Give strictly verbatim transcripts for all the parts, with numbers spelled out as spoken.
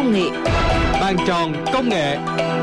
công nghệ. Bàn tròn công nghệ.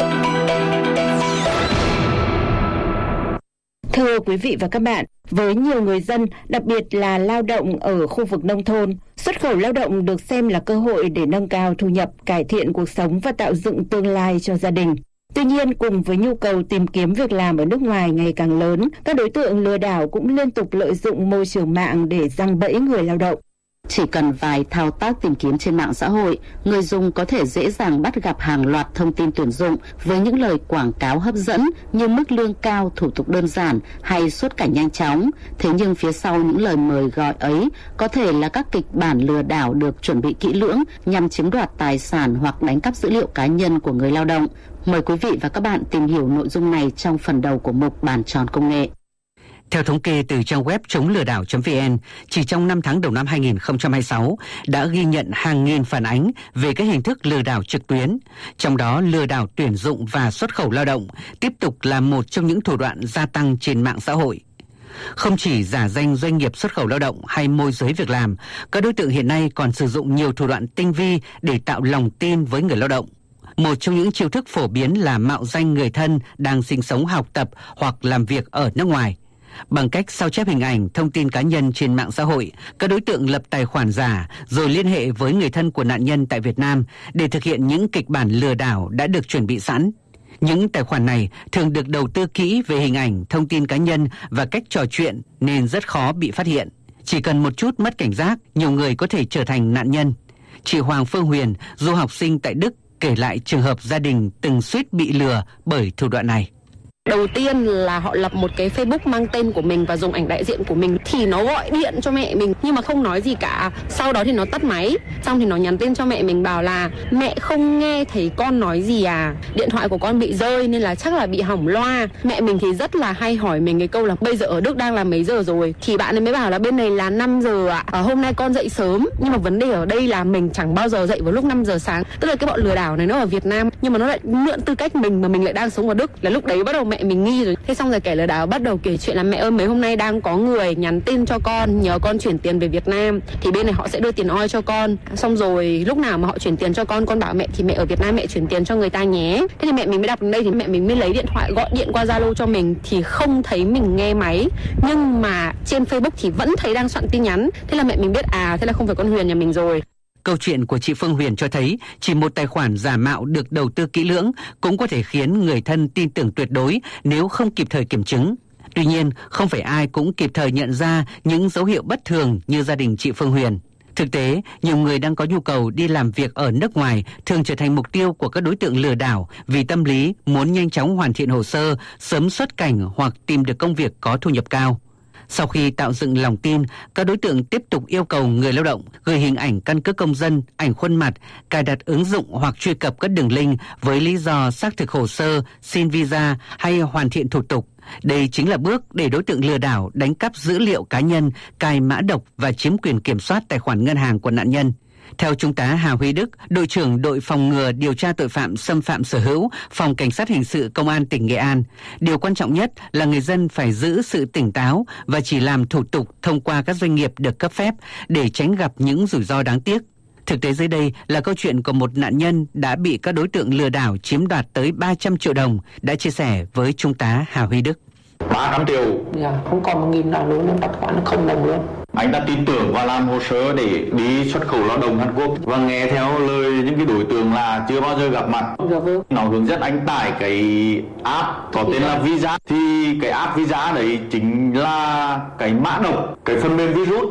Thưa quý vị và các bạn, với nhiều người dân, đặc biệt là lao động ở khu vực nông thôn, xuất khẩu lao động được xem là cơ hội để nâng cao thu nhập, cải thiện cuộc sống và tạo dựng tương lai cho gia đình. Tuy nhiên, cùng với nhu cầu tìm kiếm việc làm ở nước ngoài ngày càng lớn, các đối tượng lừa đảo cũng liên tục lợi dụng môi trường mạng để giăng bẫy người lao động. Chỉ cần vài thao tác tìm kiếm trên mạng xã hội, người dùng có thể dễ dàng bắt gặp hàng loạt thông tin tuyển dụng với những lời quảng cáo hấp dẫn như mức lương cao, thủ tục đơn giản hay xuất cảnh nhanh chóng. Thế nhưng phía sau những lời mời gọi ấy có thể là các kịch bản lừa đảo được chuẩn bị kỹ lưỡng nhằm chiếm đoạt tài sản hoặc đánh cắp dữ liệu cá nhân của người lao động. Mời quý vị và các bạn tìm hiểu nội dung này trong phần đầu của mục Bàn tròn công nghệ. Theo thống kê từ trang web chống lừa đảo chấm vn, chỉ trong năm tháng đầu năm hai nghìn không trăm hai mươi sáu đã ghi nhận hàng nghìn phản ánh về các hình thức lừa đảo trực tuyến. Trong đó, lừa đảo tuyển dụng và xuất khẩu lao động tiếp tục là một trong những thủ đoạn gia tăng trên mạng xã hội. Không chỉ giả danh doanh nghiệp xuất khẩu lao động hay môi giới việc làm, các đối tượng hiện nay còn sử dụng nhiều thủ đoạn tinh vi để tạo lòng tin với người lao động. Một trong những chiêu thức phổ biến là mạo danh người thân đang sinh sống, học tập hoặc làm việc ở nước ngoài. Bằng cách sao chép hình ảnh, thông tin cá nhân trên mạng xã hội, các đối tượng lập tài khoản giả rồi liên hệ với người thân của nạn nhân tại Việt Nam để thực hiện những kịch bản lừa đảo đã được chuẩn bị sẵn. Những tài khoản này thường được đầu tư kỹ về hình ảnh, thông tin cá nhân và cách trò chuyện nên rất khó bị phát hiện. Chỉ cần một chút mất cảnh giác, nhiều người có thể trở thành nạn nhân. Chị Hoàng Phương Huyền, du học sinh tại Đức, kể lại trường hợp gia đình từng suýt bị lừa bởi thủ đoạn này. Đầu tiên là họ lập một cái Facebook mang tên của mình và dùng ảnh đại diện của mình, thì nó gọi điện cho mẹ mình nhưng mà không nói gì cả. Sau đó thì nó tắt máy, xong thì nó nhắn tin cho mẹ mình bảo là mẹ không nghe thấy con nói gì à, điện thoại của con bị rơi nên là chắc là bị hỏng loa. Mẹ mình thì rất là hay hỏi mình cái câu là bây giờ ở Đức đang là mấy giờ rồi, thì bạn ấy mới bảo là bên này là năm giờ ạ, à, hôm nay con dậy sớm. Nhưng mà vấn đề ở đây là mình chẳng bao giờ dậy vào lúc năm giờ sáng. Tức là cái bọn lừa đảo này nó ở Việt Nam nhưng mà nó lại mượn tư cách mình mà mình lại đang sống ở Đức, là lúc đấy bắt đầu mẹ mình nghi rồi. Thế xong rồi kẻ lừa đảo bắt đầu kể chuyện là mẹ ơi, mấy hôm nay đang có người nhắn tin cho con nhờ con chuyển tiền về Việt Nam, thì bên này họ sẽ đưa tiền oi cho con. Xong rồi lúc nào mà họ chuyển tiền cho con, con bảo mẹ thì mẹ ở Việt Nam mẹ chuyển tiền cho người ta nhé. Thế thì mẹ mình mới đọc đến đây thì mẹ mình mới lấy điện thoại gọi điện qua Zalo cho mình, thì không thấy mình nghe máy nhưng mà trên Facebook thì vẫn thấy đang soạn tin nhắn. Thế là mẹ mình biết à, thế là không phải con Huyền nhà mình rồi. Câu chuyện của chị Phương Huyền cho thấy chỉ một tài khoản giả mạo được đầu tư kỹ lưỡng cũng có thể khiến người thân tin tưởng tuyệt đối nếu không kịp thời kiểm chứng. Tuy nhiên, không phải ai cũng kịp thời nhận ra những dấu hiệu bất thường như gia đình chị Phương Huyền. Thực tế, nhiều người đang có nhu cầu đi làm việc ở nước ngoài thường trở thành mục tiêu của các đối tượng lừa đảo vì tâm lý muốn nhanh chóng hoàn thiện hồ sơ, sớm xuất cảnh hoặc tìm được công việc có thu nhập cao. Sau khi tạo dựng lòng tin, các đối tượng tiếp tục yêu cầu người lao động gửi hình ảnh căn cước công dân, ảnh khuôn mặt, cài đặt ứng dụng hoặc truy cập các đường link với lý do xác thực hồ sơ, xin visa hay hoàn thiện thủ tục. Đây chính là bước để đối tượng lừa đảo đánh cắp dữ liệu cá nhân, cài mã độc và chiếm quyền kiểm soát tài khoản ngân hàng của nạn nhân. Theo Trung tá Hà Huy Đức, đội trưởng đội phòng ngừa điều tra tội phạm xâm phạm sở hữu, Phòng Cảnh sát Hình sự Công an tỉnh Nghệ An, điều quan trọng nhất là người dân phải giữ sự tỉnh táo và chỉ làm thủ tục thông qua các doanh nghiệp được cấp phép để tránh gặp những rủi ro đáng tiếc. Thực tế dưới đây là câu chuyện của một nạn nhân đã bị các đối tượng lừa đảo chiếm đoạt tới ba trăm triệu đồng, đã chia sẻ với Trung tá Hà Huy Đức. ba trăm triệu. Dạ, không còn một nghìn nào luôn, em bắt khoản không đồng luôn. Anh đã tin tưởng và làm hồ sơ để đi xuất khẩu lao động Hàn Quốc và nghe theo lời những cái đối tượng là chưa bao giờ gặp mặt. Dạ vâng. Nó hướng dẫn anh tải cái app có tên là Visa. Thì cái app Visa đấy chính là cái mã độc, cái phần mềm virus.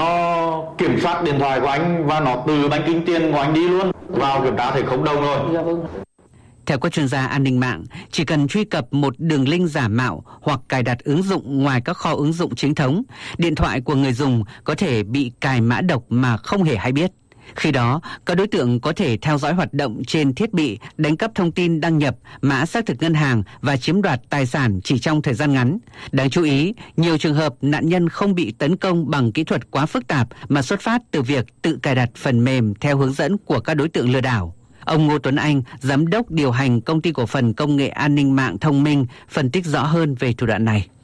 Nó kiểm soát điện thoại của anh và nó từ banking tiền của anh đi luôn. Vào kiểm tra thấy không đồng rồi. Dạ vâng. Theo các chuyên gia an ninh mạng, chỉ cần truy cập một đường link giả mạo hoặc cài đặt ứng dụng ngoài các kho ứng dụng chính thống, điện thoại của người dùng có thể bị cài mã độc mà không hề hay biết. Khi đó, các đối tượng có thể theo dõi hoạt động trên thiết bị, đánh cắp thông tin đăng nhập, mã xác thực ngân hàng và chiếm đoạt tài sản chỉ trong thời gian ngắn. Đáng chú ý, nhiều trường hợp nạn nhân không bị tấn công bằng kỹ thuật quá phức tạp mà xuất phát từ việc tự cài đặt phần mềm theo hướng dẫn của các đối tượng lừa đảo. Ông Ngô Tuấn Anh, giám đốc điều hành công ty cổ phần công nghệ an ninh mạng Thông Minh, phân tích rõ hơn về thủ đoạn này.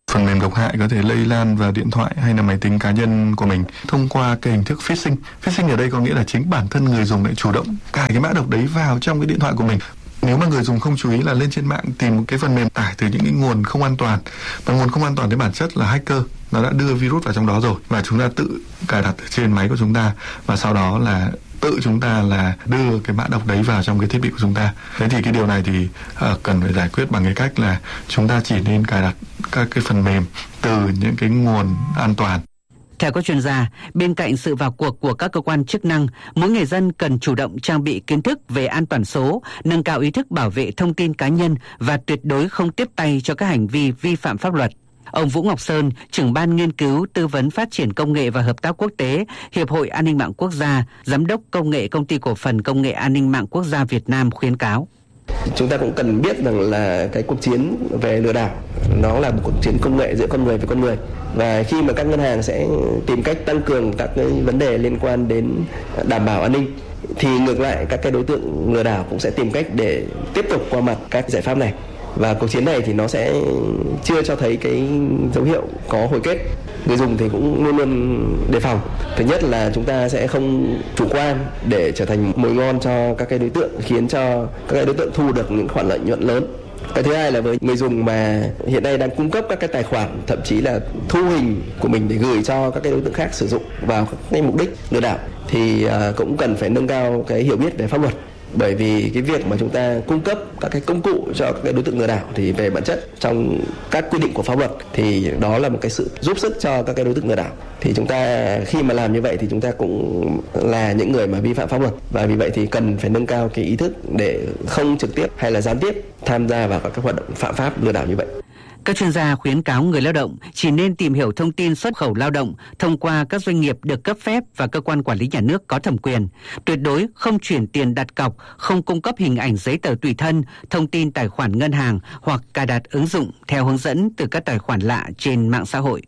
Phần mềm độc hại có thể lây lan vào điện thoại hay là máy tính cá nhân của mình thông qua cái hình thức phishing. Phishing ở đây có nghĩa là chính bản thân người dùng lại chủ động cài cái mã độc đấy vào trong cái điện thoại của mình. Nếu mà người dùng không chú ý là lên trên mạng tìm một cái phần mềm tải từ những cái nguồn không an toàn, và nguồn không an toàn đến bản chất là hacker nó đã đưa virus vào trong đó rồi, và chúng ta tự cài đặt ở trên máy của chúng ta, và sau đó là tự chúng ta là đưa cái mã độc đấy vào trong cái thiết bị của chúng ta. Thế thì cái điều này thì uh, cần phải giải quyết bằng cái cách là chúng ta chỉ nên cài đặt các cái phần mềm từ những cái nguồn an toàn. Theo các chuyên gia, bên cạnh sự vào cuộc của các cơ quan chức năng, mỗi người dân cần chủ động trang bị kiến thức về an toàn số, nâng cao ý thức bảo vệ thông tin cá nhân và tuyệt đối không tiếp tay cho các hành vi vi phạm pháp luật. Ông Vũ Ngọc Sơn, trưởng ban nghiên cứu tư vấn phát triển công nghệ và hợp tác quốc tế, Hiệp hội An ninh mạng quốc gia, giám đốc công nghệ Công ty Cổ phần Công nghệ An ninh mạng quốc gia Việt Nam khuyến cáo. Chúng ta cũng cần biết rằng là cái cuộc chiến về lừa đảo nó là một cuộc chiến công nghệ giữa con người với con người, và khi mà các ngân hàng sẽ tìm cách tăng cường các cái vấn đề liên quan đến đảm bảo an ninh, thì ngược lại các cái đối tượng lừa đảo cũng sẽ tìm cách để tiếp tục qua mặt các giải pháp này. Và cuộc chiến này thì nó sẽ chưa cho thấy cái dấu hiệu có hồi kết. Người dùng thì cũng luôn luôn đề phòng. Thứ nhất là chúng ta sẽ không chủ quan để trở thành mồi ngon cho các cái đối tượng, khiến cho các cái đối tượng thu được những khoản lợi nhuận lớn. Cái thứ hai là với người dùng mà hiện nay đang cung cấp các cái tài khoản, thậm chí là thu hình của mình để gửi cho các cái đối tượng khác sử dụng vào các cái mục đích lừa đảo, thì cũng cần phải nâng cao cái hiểu biết về pháp luật. Bởi vì cái việc mà chúng ta cung cấp các cái công cụ cho các cái đối tượng lừa đảo thì về bản chất trong các quy định của pháp luật thì đó là một cái sự giúp sức cho các cái đối tượng lừa đảo. Thì chúng ta khi mà làm như vậy thì chúng ta cũng là những người mà vi phạm pháp luật, và vì vậy thì cần phải nâng cao cái ý thức để không trực tiếp hay là gián tiếp tham gia vào các cái hoạt động phạm pháp lừa đảo như vậy. Các chuyên gia khuyến cáo người lao động chỉ nên tìm hiểu thông tin xuất khẩu lao động thông qua các doanh nghiệp được cấp phép và cơ quan quản lý nhà nước có thẩm quyền. Tuyệt đối không chuyển tiền đặt cọc, không cung cấp hình ảnh giấy tờ tùy thân, thông tin tài khoản ngân hàng hoặc cài đặt ứng dụng theo hướng dẫn từ các tài khoản lạ trên mạng xã hội.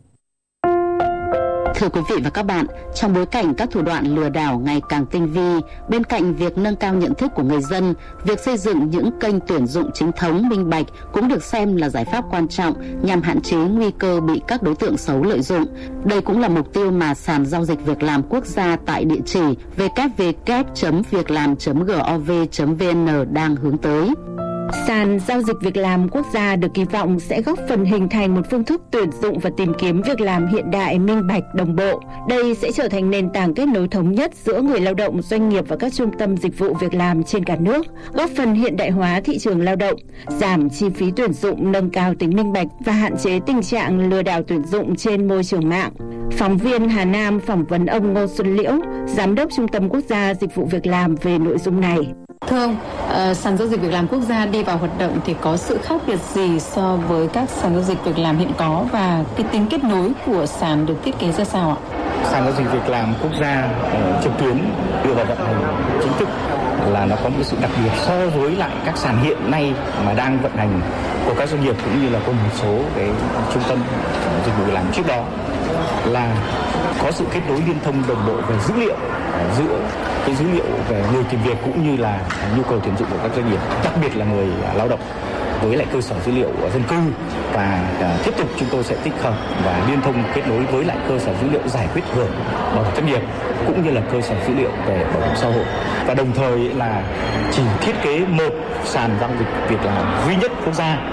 Thưa quý vị và các bạn, trong bối cảnh các thủ đoạn lừa đảo ngày càng tinh vi, bên cạnh việc nâng cao nhận thức của người dân, việc xây dựng những kênh tuyển dụng chính thống, minh bạch cũng được xem là giải pháp quan trọng nhằm hạn chế nguy cơ bị các đối tượng xấu lợi dụng. Đây cũng là mục tiêu mà sàn giao dịch việc làm quốc gia tại địa chỉ w w w chấm việc làm chấm gov chấm v n đang hướng tới. Sàn giao dịch việc làm quốc gia được kỳ vọng sẽ góp phần hình thành một phương thức tuyển dụng và tìm kiếm việc làm hiện đại, minh bạch, đồng bộ. Đây sẽ trở thành nền tảng kết nối thống nhất giữa người lao động, doanh nghiệp và các trung tâm dịch vụ việc làm trên cả nước, góp phần hiện đại hóa thị trường lao động, giảm chi phí tuyển dụng, nâng cao tính minh bạch và hạn chế tình trạng lừa đảo tuyển dụng trên môi trường mạng. Phóng viên Hà Nam phỏng vấn ông Ngô Xuân Liễu, Giám đốc Trung tâm Quốc gia Dịch vụ Việc làm về nội dung này. Thưa ông, uh, sàn giao dịch việc làm quốc gia đi vào hoạt động thì có sự khác biệt gì so với các sàn giao dịch việc làm hiện có, và cái tính kết nối của sàn được thiết kế ra sao ạ? Sàn giao dịch việc làm quốc gia uh, trực tuyến đưa vào vận hành chính thức là nó có một sự đặc biệt so với lại các sàn hiện nay mà đang vận hành của các doanh nghiệp cũng như là của một số cái trung tâm dịch vụ việc làm trước đó, là có sự kết nối liên thông đồng bộ về dữ liệu giữa cái dữ liệu về người tìm việc cũng như là nhu cầu tuyển dụng của các doanh nghiệp, đặc biệt là người lao động, với lại cơ sở dữ liệu dân cư. Và uh, tiếp tục chúng tôi sẽ tích hợp và liên thông kết nối với lại cơ sở dữ liệu giải quyết hưởng bảo hiểm thất nghiệp cũng như là cơ sở dữ liệu về bảo hiểm xã hội. Và đồng thời là chỉ thiết kế một sàn giao dịch việc làm duy nhất quốc gia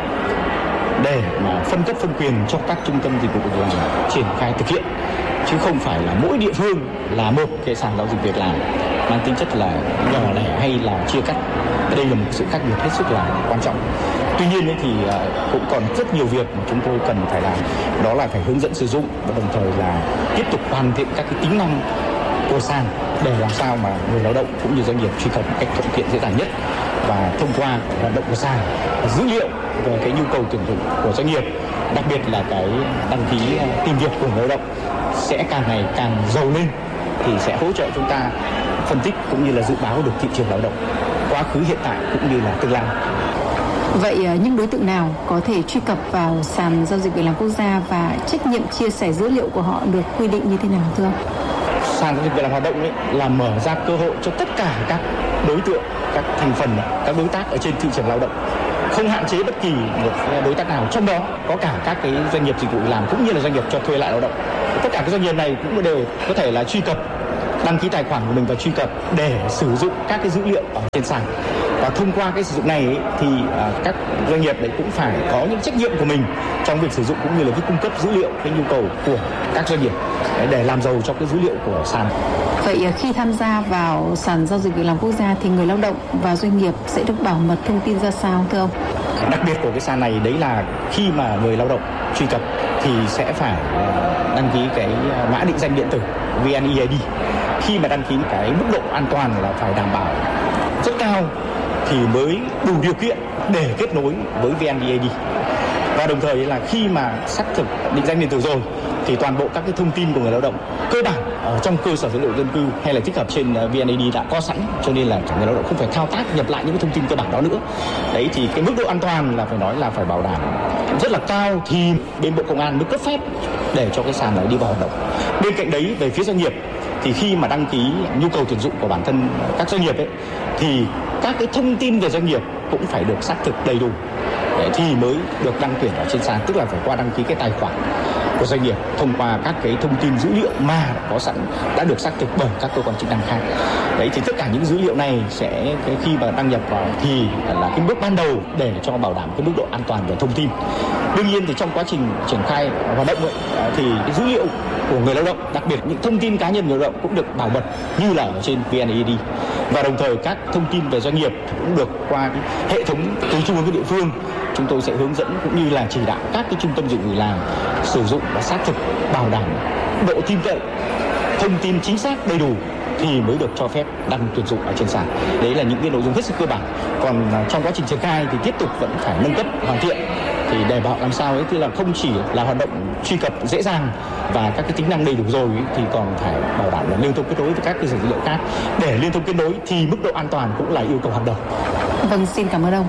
để mà phân cấp phân quyền cho các trung tâm dịch vụ việc làm triển khai thực hiện, chứ không phải là mỗi địa phương là một cái sàn giao dịch việc làm mang tính chất là nhỏ lẻ hay là chia cắt. Đây là một sự khác biệt hết sức là quan trọng. Tuy nhiên thì cũng còn rất nhiều việc mà chúng tôi cần phải làm, đó là phải hướng dẫn sử dụng và đồng thời là tiếp tục hoàn thiện các cái tính năng của sàn để làm sao mà người lao động cũng như doanh nghiệp truy cập một cách thuận tiện dễ dàng nhất. Và thông qua hoạt động của sàn, dữ liệu về cái nhu cầu tuyển dụng của doanh nghiệp, đặc biệt là cái đăng ký tìm việc của người lao động sẽ càng ngày càng giàu lên, thì sẽ hỗ trợ chúng ta phân tích cũng như là dự báo được thị trường lao động quá khứ, hiện tại cũng như là tương lai. Vậy những đối tượng nào có thể truy cập vào sàn giao dịch việc làm quốc gia và trách nhiệm chia sẻ dữ liệu của họ được quy định như thế nào thưa ông? Sàn giao dịch việc làm hoạt động ấy là mở ra cơ hội cho tất cả các đối tượng, các thành phần, các đối tác ở trên thị trường lao động không hạn chế bất kỳ một đối tác nào, trong đó có cả các cái doanh nghiệp dịch vụ việc làm cũng như là doanh nghiệp cho thuê lại lao động. Tất cả các doanh nghiệp này cũng đều có thể là truy cập, đăng ký tài khoản của mình và truy cập để sử dụng các cái dữ liệu ở trên sàn. Và thông qua cái sử dụng này ấy, thì à, các doanh nghiệp đấy cũng phải có những trách nhiệm của mình trong việc sử dụng cũng như là việc cung cấp dữ liệu, cái nhu cầu của các doanh nghiệp để làm giàu cho cái dữ liệu của sàn. Vậy khi tham gia vào sàn giao dịch việc làm quốc gia thì người lao động và doanh nghiệp sẽ được bảo mật thông tin ra sao thưa ông? Đặc biệt của cái sàn này đấy là khi mà người lao động truy cập thì sẽ phải đăng ký cái mã định danh điện tử vê en e i đê. Khi mà đăng ký cái mức độ an toàn là phải đảm bảo rất cao thì mới đủ điều kiện để kết nối với vê en e i đê. Và đồng thời là khi mà xác thực định danh điện tử rồi thì toàn bộ các cái thông tin của người lao động cơ bản ở trong cơ sở dữ liệu dân cư hay là tích hợp trên vê en e i đê đã có sẵn, cho nên là người lao động không phải thao tác nhập lại những cái thông tin cơ bản đó nữa. Đấy thì cái mức độ an toàn là phải nói là phải bảo đảm rất là cao thì bên Bộ Công an mới cấp phép để cho cái sàn này đi vào hoạt động. Bên cạnh đấy về phía doanh nghiệp thì khi mà đăng ký nhu cầu tuyển dụng của bản thân các doanh nghiệp ấy thì các cái thông tin về doanh nghiệp cũng phải được xác thực đầy đủ thì mới được đăng tuyển ở trên sàn, tức là phải qua đăng ký cái tài khoản của doanh nghiệp thông qua các cái thông tin dữ liệu mà có sẵn đã được xác thực bởi các cơ quan chức năng khác. Đấy thì tất cả những dữ liệu này sẽ cái khi mà đăng nhập vào thì là cái bước ban đầu để cho bảo đảm cái mức độ an toàn về thông tin. Đương nhiên thì trong quá trình triển khai hoạt động ấy, thì cái dữ liệu của người lao động, đặc biệt những thông tin cá nhân người lao động cũng được bảo mật như là ở trên vê en e i đê. Và đồng thời các thông tin về doanh nghiệp cũng được qua cái hệ thống từ trung ương đến địa phương, chúng tôi sẽ hướng dẫn cũng như là chỉ đạo các cái trung tâm dịch vụ việc làm sử dụng và xác thực bảo đảm độ tin cậy, thông tin chính xác đầy đủ thì mới được cho phép đăng tuyển dụng ở trên sàn. Đấy là những cái nội dung hết sức cơ bản. Còn trong quá trình triển khai thì tiếp tục vẫn phải nâng cấp hoàn thiện thì để bảo làm sao ấy thì là không chỉ là hoạt động truy cập dễ dàng và các cái tính năng đầy đủ rồi ấy, thì còn phải bảo đảm là liên thông kết nối với các cơ sở dữ liệu khác. Để liên thông kết nối thì mức độ an toàn cũng là yêu cầu hàng đầu. Vâng, xin cảm ơn ông.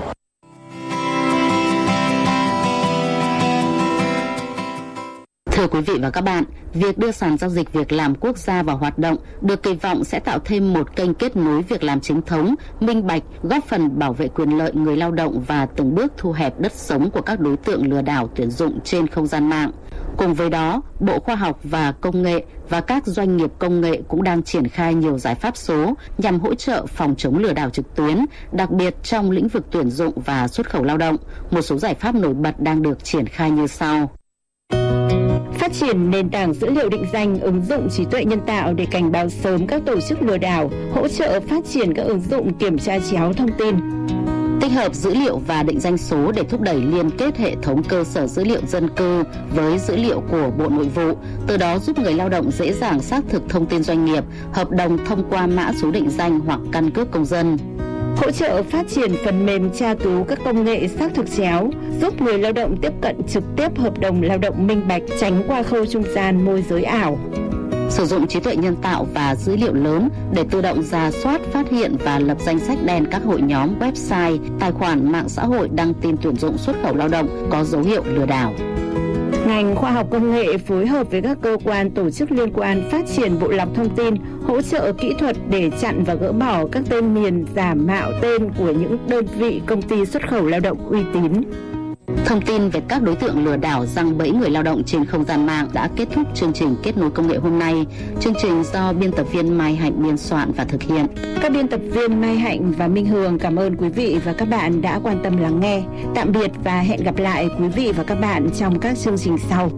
Thưa quý vị và các bạn, việc đưa sàn giao dịch việc làm quốc gia vào hoạt động được kỳ vọng sẽ tạo thêm một kênh kết nối việc làm chính thống, minh bạch, góp phần bảo vệ quyền lợi người lao động và từng bước thu hẹp đất sống của các đối tượng lừa đảo tuyển dụng trên không gian mạng. Cùng với đó, Bộ Khoa học và Công nghệ và các doanh nghiệp công nghệ cũng đang triển khai nhiều giải pháp số nhằm hỗ trợ phòng chống lừa đảo trực tuyến, đặc biệt trong lĩnh vực tuyển dụng và xuất khẩu lao động. Một số giải pháp nổi bật đang được triển khai như sau. Phát triển nền tảng dữ liệu định danh, ứng dụng trí tuệ nhân tạo để cảnh báo sớm các tổ chức lừa đảo, hỗ trợ phát triển các ứng dụng kiểm tra chéo thông tin. Tích hợp dữ liệu và định danh số để thúc đẩy liên kết hệ thống cơ sở dữ liệu dân cư với dữ liệu của Bộ Nội vụ, từ đó giúp người lao động dễ dàng xác thực thông tin doanh nghiệp, hợp đồng thông qua mã số định danh hoặc căn cước công dân. Hỗ trợ phát triển phần mềm tra cứu các công nghệ xác thực chéo, giúp người lao động tiếp cận trực tiếp hợp đồng lao động minh bạch, tránh qua khâu trung gian môi giới ảo. Sử dụng trí tuệ nhân tạo và dữ liệu lớn để tự động rà soát, phát hiện và lập danh sách đen các hội nhóm, website, tài khoản mạng xã hội đăng tin tuyển dụng xuất khẩu lao động có dấu hiệu lừa đảo. Ngành khoa học công nghệ phối hợp với các cơ quan tổ chức liên quan phát triển bộ lọc thông tin, hỗ trợ kỹ thuật để chặn và gỡ bỏ các tên miền giả mạo tên của những đơn vị công ty xuất khẩu lao động uy tín. Thông tin về các đối tượng lừa đảo giăng bẫy người lao động trên không gian mạng đã kết thúc chương trình Kết nối công nghệ hôm nay. Chương trình do biên tập viên Mai Hạnh biên soạn và thực hiện. Các biên tập viên Mai Hạnh và Minh Hường cảm ơn quý vị và các bạn đã quan tâm lắng nghe. Tạm biệt và hẹn gặp lại quý vị và các bạn trong các chương trình sau.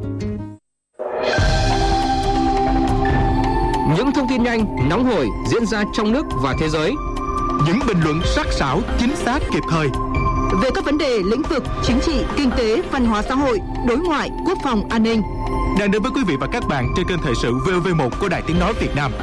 Những thông tin nhanh, nóng hổi diễn ra trong nước và thế giới. Những bình luận sắc sảo, chính xác, kịp thời về các vấn đề lĩnh vực chính trị, kinh tế, văn hóa xã hội, đối ngoại, quốc phòng, an ninh. Đang đến với quý vị và các bạn trên kênh thời sự vê o vê một của Đài Tiếng nói Việt Nam.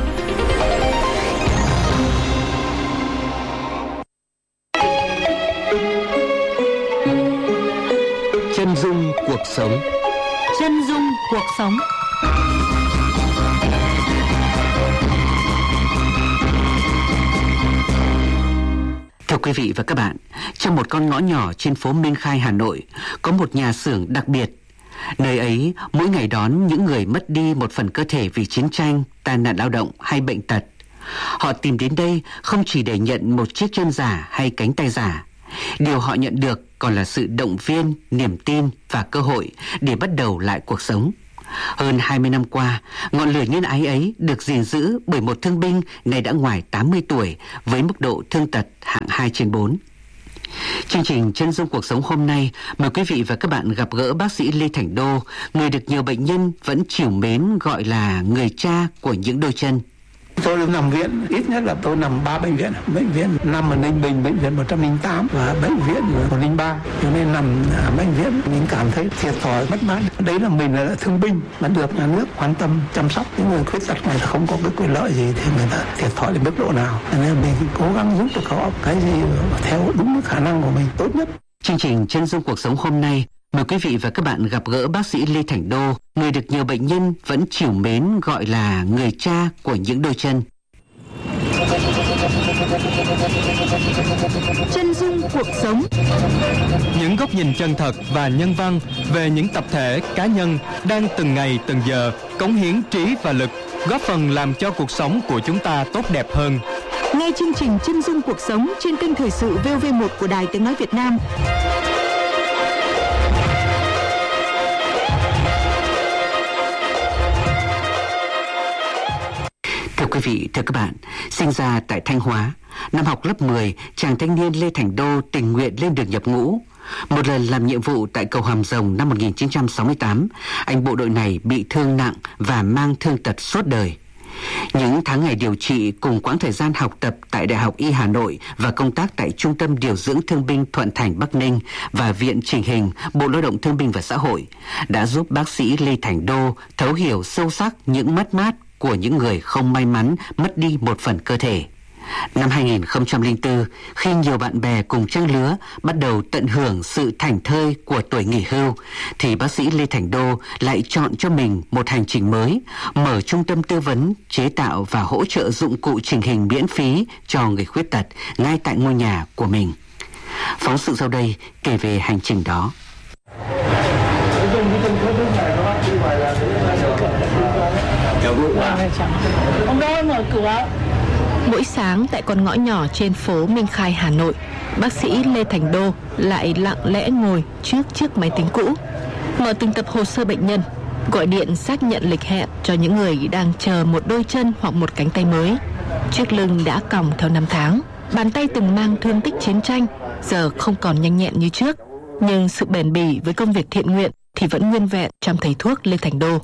Chân dung cuộc sống. Chân dung cuộc sống. Thưa quý vị và các bạn, trong một con ngõ nhỏ trên phố Minh Khai, Hà Nội, có một nhà xưởng đặc biệt. Nơi ấy mỗi ngày đón những người mất đi một phần cơ thể vì chiến tranh, tai nạn lao động hay bệnh tật. Họ tìm đến đây không chỉ để nhận một chiếc chân giả hay cánh tay giả. Điều họ nhận được còn là sự động viên, niềm tin và cơ hội để bắt đầu lại cuộc sống. Hơn hai mươi năm qua, ngọn lửa nhân ái ấy được gìn giữ bởi một thương binh nay đã ngoài tám mươi tuổi với mức độ thương tật hạng hai trên bốn. Chương trình Chân dung cuộc sống hôm nay mời quý vị và các bạn gặp gỡ bác sĩ Lê Thành Đô, người được nhiều bệnh nhân vẫn trìu mến gọi là người cha của những đôi chân. Tôi nằm viện, ít nhất là tôi nằm ba bệnh viện. Bệnh viện nằm ở Ninh Bình, bệnh viện một trăm lẻ tám và bệnh viện một trăm lẻ ba. Cho nên nằm ở bệnh viện mình cảm thấy thiệt thòi, mất mát. Đấy là mình là thương binh mà được nhà nước quan tâm chăm sóc. Những người khuyết tật này không có cái quyền lợi gì thì người ta thiệt thòi đến mức độ nào. Cho nên mình cố gắng giúp được họ cái gì theo đúng khả năng của mình tốt nhất. Chương trình Chân dung cuộc sống hôm nay mời quý vị và các bạn gặp gỡ bác sĩ Lê Thành Đô, người được nhiều bệnh nhân vẫn trìu mến gọi là người cha của những đôi chân. Chân dung cuộc sống. Những góc nhìn chân thật và nhân văn về những tập thể, cá nhân đang từng ngày từng giờ cống hiến trí và lực, góp phần làm cho cuộc sống của chúng ta tốt đẹp hơn. Nghe chương trình Chân dung cuộc sống trên kênh Thời sự vê o vê một của Đài Tiếng nói Việt Nam. Thưa quý vị, thưa các bạn, sinh ra tại Thanh Hóa, năm học lớp mười, chàng thanh niên Lê Thành Đô tình nguyện lên đường nhập ngũ. Một lần làm nhiệm vụ tại cầu Hàm Rồng năm một nghìn chín trăm sáu mươi tám, anh bộ đội này bị thương nặng và mang thương tật suốt đời. Những tháng ngày điều trị cùng quãng thời gian học tập tại Đại học Y Hà Nội và công tác tại Trung tâm Điều dưỡng Thương binh Thuận Thành Bắc Ninh và Viện Chỉnh hình Bộ Lao động Thương binh và Xã hội đã giúp bác sĩ Lê Thành Đô thấu hiểu sâu sắc những mất mát của những người không may mắn mất đi một phần cơ thể. Năm hai nghìn không trăm lẻ bốn, khi nhiều bạn bè cùng trang lứa bắt đầu tận hưởng sự thảnh thơi của tuổi nghỉ hưu, thì bác sĩ Lê Thành Đô lại chọn cho mình một hành trình mới, mở trung tâm tư vấn, chế tạo và hỗ trợ dụng cụ chỉnh hình miễn phí cho người khuyết tật ngay tại ngôi nhà của mình. Phóng sự sau đây kể về hành trình đó. Ông đâu mở cửa. Mỗi sáng tại con ngõ nhỏ trên phố Minh Khai, Hà Nội, bác sĩ Lê Thành Đô lại lặng lẽ ngồi trước chiếc máy tính cũ, mở từng tập hồ sơ bệnh nhân, gọi điện xác nhận lịch hẹn cho những người đang chờ một đôi chân hoặc một cánh tay mới. Chiếc lưng đã còng theo năm tháng, bàn tay từng mang thương tích chiến tranh giờ không còn nhanh nhẹn như trước, nhưng sự bền bỉ với công việc thiện nguyện thì vẫn nguyên vẹn trong thầy thuốc Lê Thành Đô.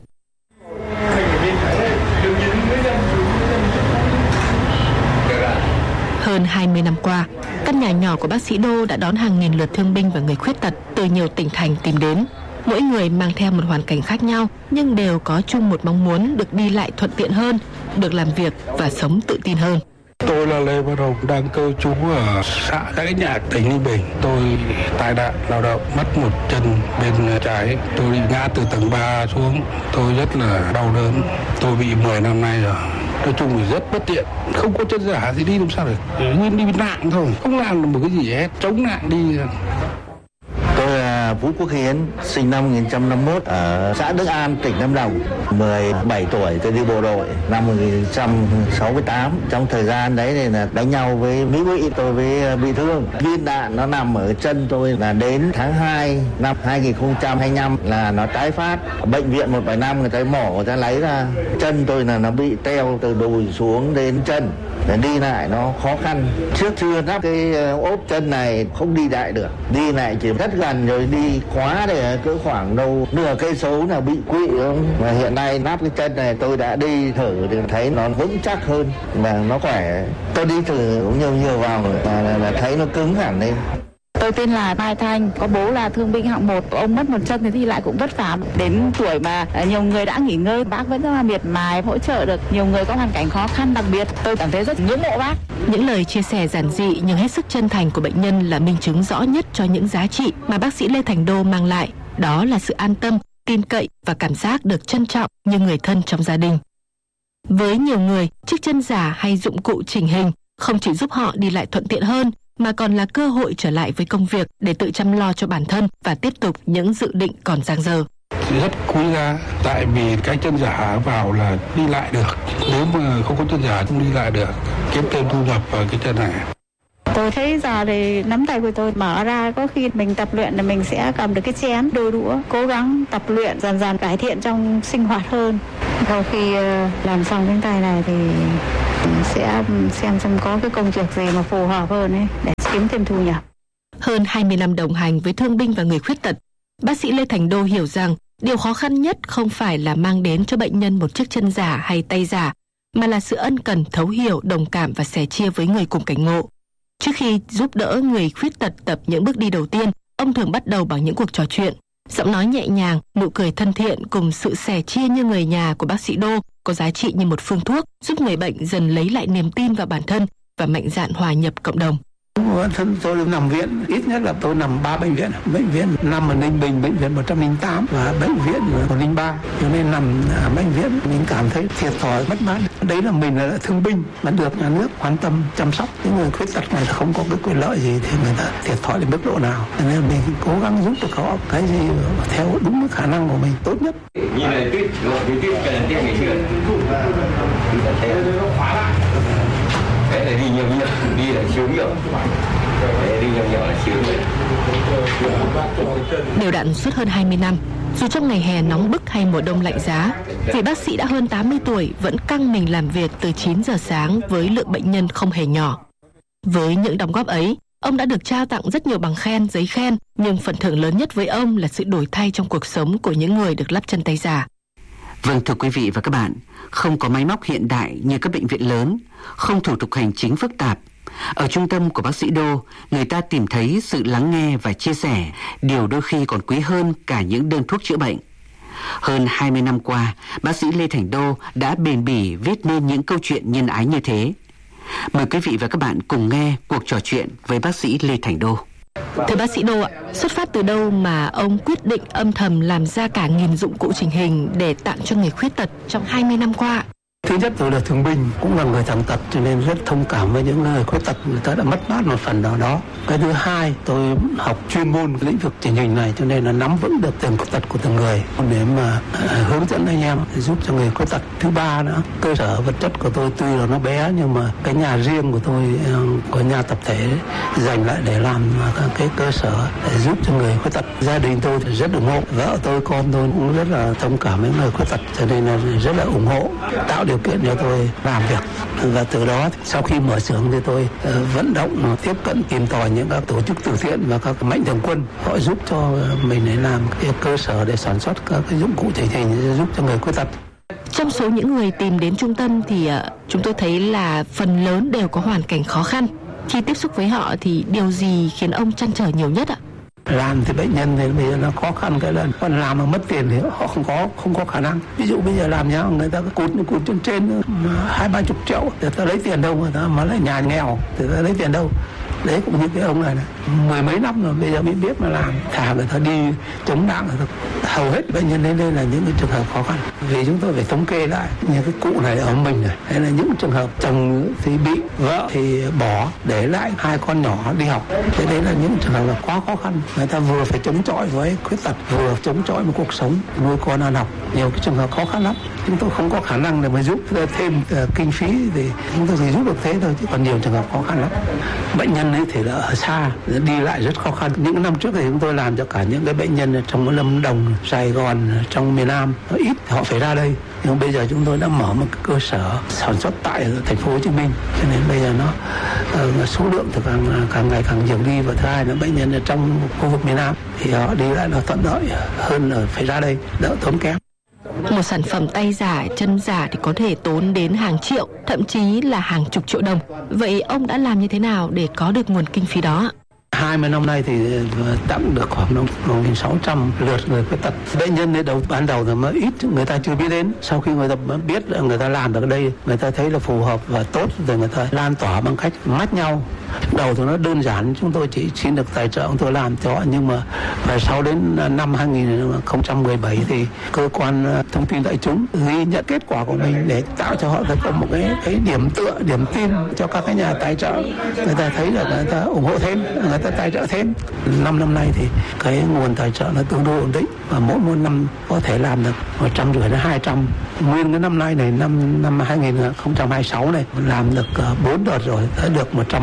Hơn hai mươi năm qua, căn nhà nhỏ của bác sĩ Đô đã đón hàng nghìn lượt thương binh và người khuyết tật từ nhiều tỉnh thành tìm đến. Mỗi người mang theo một hoàn cảnh khác nhau, nhưng đều có chung một mong muốn được đi lại thuận tiện hơn, được làm việc và sống tự tin hơn. Tôi là Lê Văn Hồng, đang cư trú ở xã Dãy Nhạc, tỉnh Ninh Bình. Tôi tai nạn lao động, mất một chân bên trái. Tôi bị ngã từ tầng ba xuống. Tôi rất là đau đớn. Tôi bị mười năm nay rồi. Nói chung là rất bất tiện, không có chân giả thì đi làm sao được, nguyên đi nạn thôi, không làm được một cái gì hết, chống nạn đi. Tôi là Vũ Quốc Hiến, sinh năm một nghìn chín trăm năm mươi mốt ở xã Đức An, tỉnh Lâm Đồng. mười bảy tuổi tôi đi bộ đội năm một nghìn chín trăm sáu mươi tám. Trong thời gian đấy thì là đánh nhau với Mỹ Ngụy, tôi với bị thương. Viên đạn nó nằm ở chân tôi, là đến tháng hai năm hai nghìn không trăm hai mươi lăm là nó tái phát. Ở bệnh viện một bảy năm người ta mổ, người ta lấy ra chân tôi là nó bị teo từ đùi xuống đến chân. Để đi lại nó khó khăn. Trước chưa lắp cái ốp chân này không đi lại được. Đi lại chỉ rất gần rồi đi khóa để cỡ khoảng đâu nửa cây số là bị quỵ không. Và hiện nay lắp cái chân này tôi đã đi thử thì thấy nó vững chắc hơn và nó khỏe. Tôi đi thử cũng nhiều nhiều vào rồi và là, là thấy nó cứng hẳn lên. Tôi tên là Mai Thanh, có bố là thương binh hạng một. Ông mất một chân thì đi lại cũng vất vả. Đến tuổi mà nhiều người đã nghỉ ngơi, bác vẫn rất là miệt mài hỗ trợ được nhiều người có hoàn cảnh khó khăn đặc biệt. Tôi cảm thấy rất ngưỡng mộ bác. Những lời chia sẻ giản dị nhưng hết sức chân thành của bệnh nhân là minh chứng rõ nhất cho những giá trị mà bác sĩ Lê Thành Đô mang lại. Đó là sự an tâm, tin cậy và cảm giác được trân trọng như người thân trong gia đình. Với nhiều người, chiếc chân giả hay dụng cụ chỉnh hình không chỉ giúp họ đi lại thuận tiện hơn, mà còn là cơ hội trở lại với công việc để tự chăm lo cho bản thân và tiếp tục những dự định còn dang dở. Rất quý giá, tại vì cái chân giả vào là đi lại được. Nếu mà không có chân giả không đi lại được, kiếm thêm thu nhập vào cái chân này. Tôi thấy giờ thì nắm tay của tôi mở ra, có khi mình tập luyện là mình sẽ cầm được cái chén, đôi đũa, cố gắng tập luyện dần dần cải thiện trong sinh hoạt hơn. Sau khi làm xong cái tay này thì sẽ xem xem có cái công việc gì mà phù hợp hơn ấy để kiếm thêm thu nhập. Hơn hai mươi năm đồng hành với thương binh và người khuyết tật, bác sĩ Lê Thành Đô hiểu rằng điều khó khăn nhất không phải là mang đến cho bệnh nhân một chiếc chân giả hay tay giả, mà là sự ân cần, thấu hiểu, đồng cảm và sẻ chia với người cùng cảnh ngộ. Trước khi giúp đỡ người khuyết tật tập những bước đi đầu tiên, ông thường bắt đầu bằng những cuộc trò chuyện. Giọng nói nhẹ nhàng, nụ cười thân thiện cùng sự sẻ chia như người nhà của bác sĩ Đô có giá trị như một phương thuốc, giúp người bệnh dần lấy lại niềm tin vào bản thân và mạnh dạn hòa nhập cộng đồng. Bản thân tôi nằm viện, ít nhất là tôi nằm ba bệnh viện. Bệnh viện nằm ở Ninh Bình, bệnh viện một trăm lẻ tám và bệnh viện một trăm lẻ ba. Cho nên nằm ở bệnh viện mình cảm thấy thiệt thòi, mất mát. Đấy là mình là thương binh mà được nhà nước quan tâm chăm sóc. Những người khuyết tật này không có cái quyền lợi gì thì người ta thiệt thòi đến mức độ nào. Cho nên mình cố gắng giúp được họ cái gì theo đúng cái khả năng của mình tốt nhất. Như này tuyết, cái tuyết cần tiết ngày xưa. Cái này đi nhiều nhiều, đi là siêu nhiều. Cái đi nhiều nhiều là siêu nhiều. Đều đặn suốt hơn hai mươi năm, dù trong ngày hè nóng bức hay mùa đông lạnh giá, vị bác sĩ đã hơn tám mươi tuổi vẫn căng mình làm việc từ chín giờ sáng với lượng bệnh nhân không hề nhỏ. Với những đóng góp ấy, ông đã được trao tặng rất nhiều bằng khen, giấy khen, nhưng phần thưởng lớn nhất với ông là sự đổi thay trong cuộc sống của những người được lắp chân tay giả. Vâng, thưa quý vị và các bạn, không có máy móc hiện đại như các bệnh viện lớn, không thủ tục hành chính phức tạp. Ở trung tâm của bác sĩ Đô, người ta tìm thấy sự lắng nghe và chia sẻ, điều đôi khi còn quý hơn cả những đơn thuốc chữa bệnh. Hơn hai mươi năm qua, bác sĩ Lê Thành Đô đã bền bỉ viết nên những câu chuyện nhân ái như thế. Mời quý vị và các bạn cùng nghe cuộc trò chuyện với bác sĩ Lê Thành Đô. Thưa bác sĩ Đô ạ, xuất phát từ đâu mà ông quyết định âm thầm làm ra cả nghìn dụng cụ chỉnh hình để tặng cho người khuyết tật trong hai mươi năm qua? Thứ nhất tôi là thương binh, cũng là người tàn tật cho nên rất thông cảm với những người khuyết tật, người ta đã mất mát một phần nào đó. Cái thứ hai, tôi học chuyên môn lĩnh vực chỉnh hình này cho nên là nắm vững được từng khuyết tật của từng người để mà uh, hướng dẫn anh em giúp cho người khuyết tật. Thứ ba nữa, cơ sở vật chất của tôi tuy là nó bé nhưng mà cái nhà riêng của tôi uh, có nhà tập thể dành lại để làm uh, cái cơ sở để giúp cho người khuyết tật. Gia đình tôi rất ủng hộ, vợ tôi, con tôi cũng rất là thông cảm với người khuyết tật cho nên là rất là ủng hộ, tạo điều kiện cho tôi làm việc. Và từ đó sau khi mở xưởng thì tôi uh, vận động tiếp cận tìm tòi những các tổ chức từ thiện và các mạnh thường quân, họ giúp cho mình để làm cái cơ sở để sản xuất các cái dụng cụ chỉnh hình giúp cho người khuyết tật. Trong số những người tìm đến trung tâm thì uh, chúng tôi thấy là phần lớn đều có hoàn cảnh khó khăn. Khi tiếp xúc với họ thì điều gì khiến ông trăn trở nhiều nhất ạ? Làm thì bệnh nhân thì bây giờ nó khó khăn cái là còn làm mà mất tiền thì họ không có không có khả năng. Ví dụ bây giờ làm nhá, người ta cụt cụt trên trên hai ba chục triệu, người ta lấy tiền đâu mà ta mà lại nhà nghèo, thì ta lấy tiền đâu? Đấy cũng như cái ông này này, mười mấy năm rồi bây giờ mới biết mà làm, thả người ta đi chống nạn, người ta hầu hết bệnh nhân đến đây là những cái trường hợp khó khăn. Vì chúng tôi phải thống kê lại những cái cụ này ở mình này, hay là những trường hợp chồng thì bị, vợ thì bỏ, để lại hai con nhỏ đi học. Thế đấy là những trường hợp là quá khó khăn. Người ta vừa phải chống chọi với khuyết tật, vừa chống chọi với cuộc sống, nuôi con ăn học. Nhiều cái trường hợp khó khăn lắm. Chúng tôi không có khả năng để mà giúp thêm uh, kinh phí thì chúng tôi chỉ giúp được thế thôi, chứ còn nhiều trường hợp khó khăn lắm. Bệnh nhân ấy thì là ở xa, đi lại rất khó khăn. Những năm trước thì chúng tôi làm cho cả những cái bệnh nhân trong Lâm Đồng, Sài Gòn, trong miền Nam ít họ phải ra đây. Nhưng bây giờ chúng tôi đã mở một cái cơ sở sản xuất tại thành phố Hồ Chí Minh, cho nên bây giờ nó uh, số lượng thì càng càng ngày càng nhiều đi. Và thứ hai là bệnh nhân ở trong khu vực miền Nam thì họ đi lại nó thuận lợi hơn là phải ra đây, đỡ tốn kém. Một sản phẩm tay giả, chân giả thì có thể tốn đến hàng triệu, thậm chí là hàng chục triệu đồng. Vậy ông đã làm như thế nào để có được nguồn kinh phí đó? hai mươi năm nay thì tặng được khoảng một nghìn sáu trăm lượt người khuyết tật. Bệnh nhân đến đầu ban đầu thì mới ít, người ta chưa biết đến. Sau khi người ta biết là người ta làm được ở đây, người ta thấy là phù hợp và tốt, rồi người ta lan tỏa bằng cách mách nhau. Đầu thì nó đơn giản, chúng tôi chỉ xin được tài trợ, chúng tôi làm cho họ. Nhưng mà và sau đến năm hai nghìn không trăm mười bảy thì cơ quan thông tin đại chúng ghi nhận kết quả của mình để tạo cho họ có một cái, cái điểm tựa, điểm tin cho các cái nhà tài trợ. Người ta thấy là người ta ủng hộ thêm, người ta tài trợ thêm. Năm năm nay thì cái nguồn tài trợ nó tương đối ổn định và mỗi một năm có thể làm được một trăm rưỡi đến hai trăm. Nguyên cái năm nay này, năm năm hai nghìn không trăm hai mươi sáu này làm được bốn đợt rồi, đã được một trăm ba mươi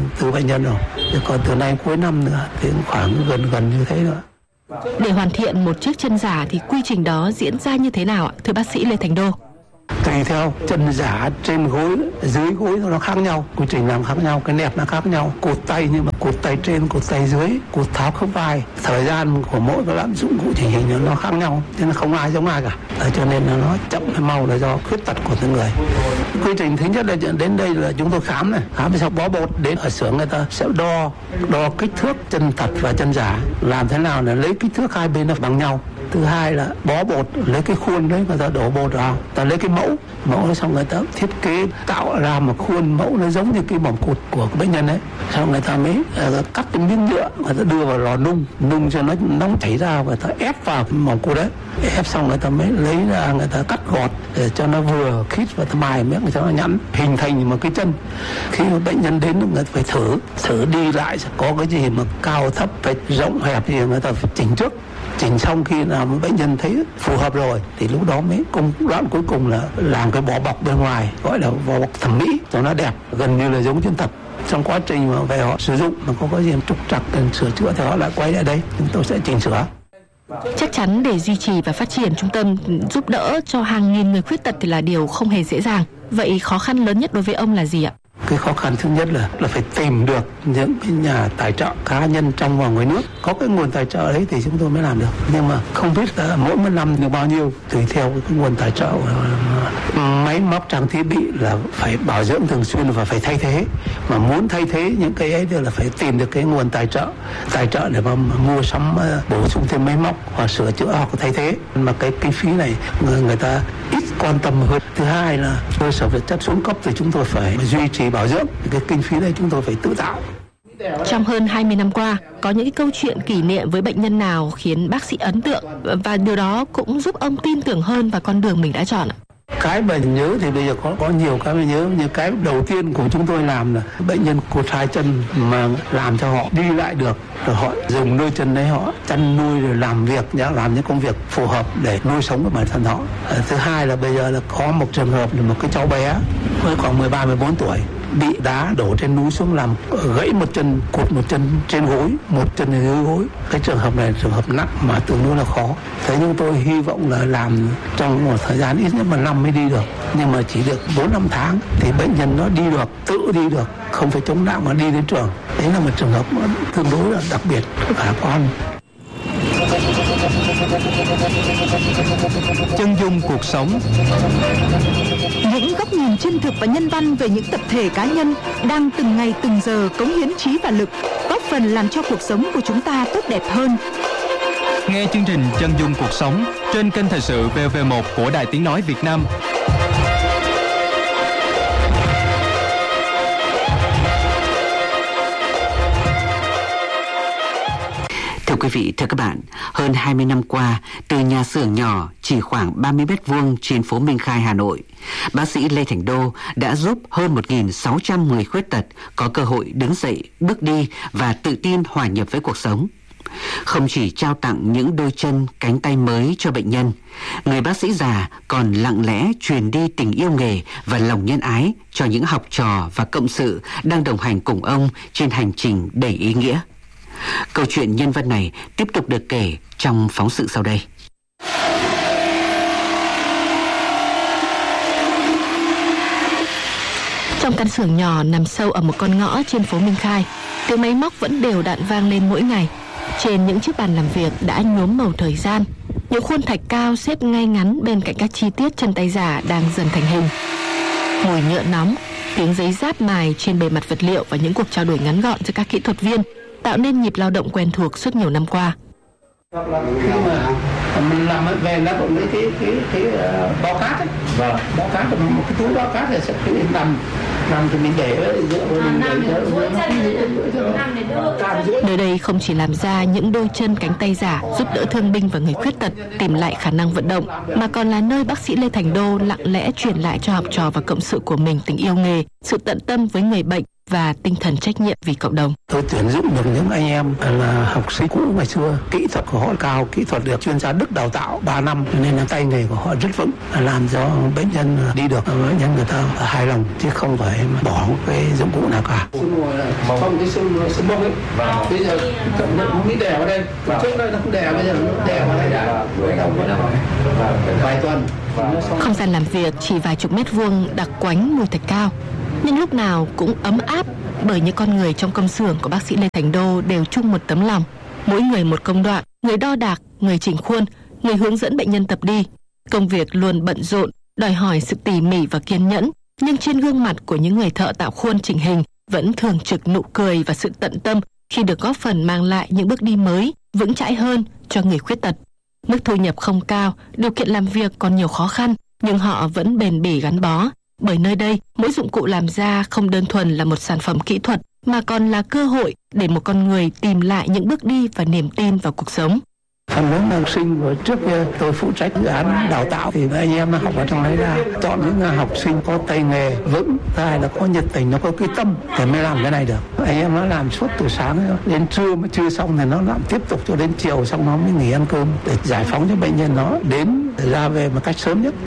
từ bệnh nhân rồi. Còn từ nay cuối năm nữa thì khoảng gần gần như thế nữa. Để hoàn thiện một chiếc chân giả thì quy trình đó diễn ra như thế nào ạ, thưa bác sĩ Lê Thành Đô? Tùy theo chân giả trên gối, dưới gối nó khác nhau, quy trình làm khác nhau, cái nẹp nó khác nhau, cột tay nhưng mà cột tay trên, cột tay dưới, cột tháo khớp vai, thời gian của mỗi cái lạm dụng cụ chỉnh hình nó khác nhau, nên không ai giống ai cả. Đấy, cho nên là nó chậm hay mau là do khuyết tật của từng người. Quy trình thứ nhất là đến đây là chúng tôi khám này, khám sau bó bột, đến ở xưởng người ta sẽ đo đo kích thước chân thật và chân giả, làm thế nào là lấy kích thước hai bên nó bằng nhau. Thứ hai là bó bột, lấy cái khuôn đấy người ta đổ bột vào, ta lấy cái mẫu, mẫu xong người ta thiết kế tạo ra một khuôn mẫu nó giống như cái mỏng cụt của bệnh nhân ấy, xong người ta mới uh, cắt cái miếng nhựa, người ta đưa vào lò nung, nung cho nó nóng chảy ra, người ta ép vào cái mỏng cụt đấy, ép xong người ta mới lấy ra, người ta cắt gọt để cho nó vừa khít và ta mài miếng cho nó nhẵn, hình thành một cái chân. Khi mà bệnh nhân đến người ta phải thử, thử đi lại có cái gì mà cao thấp, phải rộng hẹp gì người ta phải chỉnh trước. Chỉnh xong khi nào bệnh nhân thấy phù hợp rồi thì lúc đó mới công đoạn cuối cùng là làm cái vỏ bọc bên ngoài, gọi là vỏ bọc thẩm mỹ cho nó đẹp, gần như là giống chân thật. Trong quá trình mà về họ sử dụng mà có cái gì trục trặc cần sửa chữa thì họ lại quay lại đây, chúng tôi sẽ chỉnh sửa. Chắc chắn để duy trì và phát triển trung tâm giúp đỡ cho hàng nghìn người khuyết tật thì là điều không hề dễ dàng. Vậy khó khăn lớn nhất đối với ông là gì ạ? Cái khó khăn thứ nhất là là phải tìm được những cái nhà tài trợ cá nhân trong và ngoài nước. Có cái nguồn tài trợ đấy thì chúng tôi mới làm được. Nhưng mà không biết là mỗi một năm được bao nhiêu, tùy theo cái nguồn tài trợ. Máy móc trang thiết bị là phải bảo dưỡng thường xuyên và phải thay thế. Mà muốn thay thế những cái ấy là phải tìm được cái nguồn tài trợ, tài trợ để mà mua sắm bổ sung thêm máy móc hoặc sửa chữa hoặc thay thế. Mà cái kinh phí này người, người ta ít quan tâm hơn. Thứ hai là cơ sở vật chất xuống cấp thì chúng tôi phải duy trì bảo dưỡng, cái kinh phí này chúng tôi phải tự tạo. Trong hơn hai mươi năm qua, có những cái câu chuyện kỷ niệm với bệnh nhân nào khiến bác sĩ ấn tượng và điều đó cũng giúp ông tin tưởng hơn vào con đường mình đã chọn ạ? Cái mà nhớ thì bây giờ có có nhiều cái mà nhớ, như cái đầu tiên của chúng tôi làm là bệnh nhân cụt hai chân mà làm cho họ đi lại được, rồi họ dùng đôi chân đấy họ chăn nuôi rồi làm việc, làm những công việc phù hợp để nuôi sống của bản thân họ. Thứ hai là bây giờ là có một trường hợp là một cái cháu bé mới khoảng mười ba mười bốn tuổi bị đá đổ trên núi xuống làm gãy một chân, cụt một chân trên gối, một chân dưới gối. Cái trường hợp này là trường hợp nặng mà tương đối là khó. Thế nhưng tôi hy vọng là làm trong một thời gian ít nhất một năm mới đi được, nhưng mà chỉ được bốn năm tháng thì bệnh nhân nó đi được, tự đi được, không phải chống nặng mà đi đến trường. Đấy là một trường hợp tương đối là đặc biệt, khả quan. Chân dung cuộc sống. Những góc nhìn chân thực và nhân văn về những tập thể cá nhân đang từng ngày từng giờ cống hiến trí và lực, góp phần làm cho cuộc sống của chúng ta tốt đẹp hơn. Nghe chương trình Chân dung cuộc sống trên kênh Thời sự vê o vê một của Đài Tiếng nói Việt Nam. Thưa quý vị, thưa các bạn, hơn hai mươi năm qua, từ nhà xưởng nhỏ chỉ khoảng ba mươi mét vuông trên phố Minh Khai, Hà Nội, bác sĩ Lê Thành Đô đã giúp hơn một nghìn sáu trăm người khuyết tật có cơ hội đứng dậy, bước đi và tự tin hòa nhập với cuộc sống. Không chỉ trao tặng những đôi chân, cánh tay mới cho bệnh nhân, người bác sĩ già còn lặng lẽ truyền đi tình yêu nghề và lòng nhân ái cho những học trò và cộng sự đang đồng hành cùng ông trên hành trình đầy ý nghĩa. Câu chuyện nhân văn này tiếp tục được kể trong phóng sự sau đây. Trong căn xưởng nhỏ nằm sâu ở một con ngõ trên phố Minh Khai, tiếng máy móc vẫn đều đặn vang lên mỗi ngày. Trên những chiếc bàn làm việc đã nhuốm màu thời gian, những khuôn thạch cao xếp ngay ngắn bên cạnh các chi tiết chân tay giả đang dần thành hình. Mùi nhựa nóng, tiếng giấy giáp mài trên bề mặt vật liệu và những cuộc trao đổi ngắn gọn giữa các kỹ thuật viên tạo nên nhịp lao động quen thuộc suốt nhiều năm qua. Khi mà mình làm về nó cũng lấy cái cái cái uh, bao cát ấy, vâng, bao cát một cái túi bao cát này sẽ cứ nằm nằm thì mình để ở giữa mình để nơi đây không chỉ làm ra những đôi chân cánh tay giả giúp đỡ thương binh và người khuyết tật tìm lại khả năng vận động, mà còn là nơi bác sĩ Lê Thành Đô lặng lẽ truyền lại cho học trò và cộng sự của mình tình yêu nghề, sự tận tâm với người bệnh và tinh thần trách nhiệm vì cộng đồng. Tôi tuyển dụng được những anh em là học sinh cũ ngày xưa, kỹ thuật của họ cao, kỹ thuật được chuyên gia Đức đào tạo ba năm, nên là tay nghề của họ rất vững, làm cho bệnh nhân đi được, bệnh nhân người ta hài lòng chứ không phải bỏ cái dụng cụ nào cả. Không cái xương xương bông ấy, bây giờ nó bị đè vào đây, trước đây nó không đè, bây giờ nó đè vào đây, vài tuần. Không gian làm việc chỉ vài chục mét vuông đặc quánh mùi thạch cao, nhưng lúc nào cũng ấm áp bởi những con người trong công xưởng của bác sĩ Lê Thành Đô đều chung một tấm lòng. Mỗi người một công đoạn, người đo đạc, người chỉnh khuôn, người hướng dẫn bệnh nhân tập đi. Công việc luôn bận rộn, đòi hỏi sự tỉ mỉ và kiên nhẫn, nhưng trên gương mặt của những người thợ tạo khuôn chỉnh hình vẫn thường trực nụ cười và sự tận tâm khi được góp phần mang lại những bước đi mới, vững chãi hơn cho người khuyết tật. Mức thu nhập không cao, điều kiện làm việc còn nhiều khó khăn, nhưng họ vẫn bền bỉ gắn bó. Bởi nơi đây, mỗi dụng cụ làm ra không đơn thuần là một sản phẩm kỹ thuật, mà còn là cơ hội để một con người tìm lại những bước đi và niềm tin vào cuộc sống. Phần lớn học sinh của trước kia tôi phụ trách dự án đào tạo thì anh em nó học ở trong đấy ra, chọn những học sinh có tay nghề vững, hai là có nhiệt tình, nó có cái tâm thì mới làm cái này được. Anh em nó làm suốt từ sáng đến trưa, mà chưa xong thì nó làm tiếp tục cho đến chiều, xong nó mới nghỉ ăn cơm để giải phóng cho bệnh nhân nó đến ra về một cách sớm nhất.